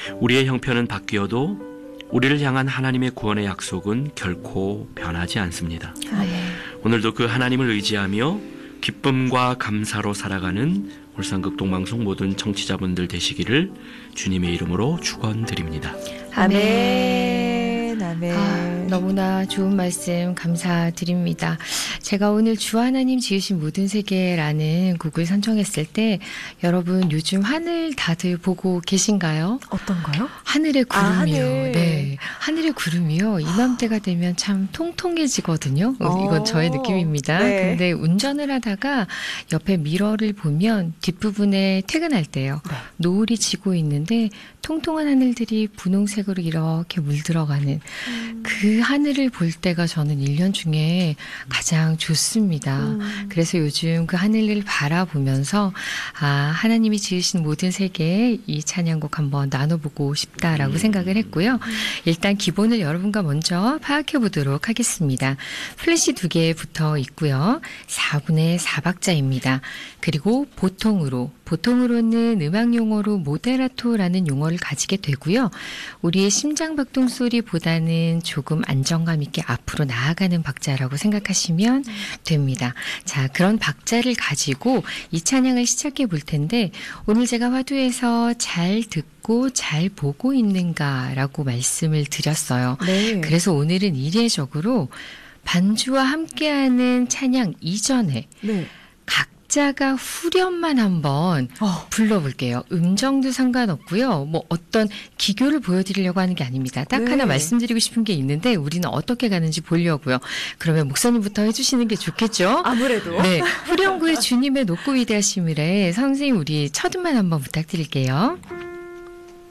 우리의 형편은 바뀌어도 우리를 향한 하나님의 구원의 약속은 결코 변하지 않습니다. 오늘도 그 하나님을 의지하며 기쁨과 감사로 살아가는 울산극동방송 모든 청취자분들 되시기를 주님의 이름으로 축원드립니다. 아멘. 아멘. 너무나 좋은 말씀 감사드립니다. 제가 오늘 주 하나님 지으신 모든 세계라는 곡을 선정했을 때 여러분 요즘 하늘 다들 보고 계신가요? 어떤 거요? 하늘의 구름이요. 하늘. 네, 하늘의 구름이요. 이맘때가 되면 참 통통해지거든요. 이건 저의 느낌입니다. 네. 근데 운전을 하다가 옆에 미러를 보면 뒷부분에 퇴근할 때요. 네. 노을이 지고 있는데 통통한 하늘들이 분홍색으로 이렇게 물들어가는 그 하늘을 볼 때가 저는 1년 중에 가장 좋습니다. 그래서 요즘 그 하늘을 바라보면서 하나님이 지으신 모든 세계에 이 찬양곡 한번 나눠보고 싶다라고 생각을 했고요. 일단 기본을 여러분과 먼저 파악해 보도록 하겠습니다. 플래시 2개 붙어 있고요. 4분의 4박자입니다. 그리고 보통으로는 음악 용어로 모데라토라는 용어를 가지게 되고요. 우리의 심장 박동 소리보다는 조금 안정감 있게 앞으로 나아가는 박자라고 생각하시면 됩니다. 자, 그런 박자를 가지고 이 찬양을 시작해 볼 텐데 오늘 제가 화두에서 잘 듣고 잘 보고 있는가라고 말씀을 드렸어요. 네. 그래서 오늘은 이례적으로 반주와 함께하는 찬양 이전에 네. 각자가 후렴만 한번 불러볼게요. 음정도 상관없고요. 뭐 어떤 기교를 보여드리려고 하는 게 아닙니다. 딱 네. 하나 말씀드리고 싶은 게 있는데 우리는 어떻게 가는지 보려고요. 그러면 목사님부터 해주시는 게 좋겠죠? 아무래도. 네, 후렴구의 주님의 높고 위대하심이래. 선생님 우리 첫 음만 한번 부탁드릴게요.